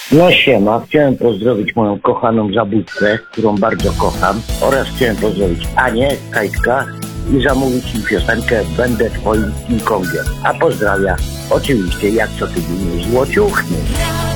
No siema, chciałem pozdrowić moją kochaną zabójcę, którą bardzo kocham, oraz chciałem pozdrowić Anię, Kajtka i zamówić im piosenkę Będę twoim King Kongiem. A pozdrawia oczywiście jak co tydzień Złociuchny.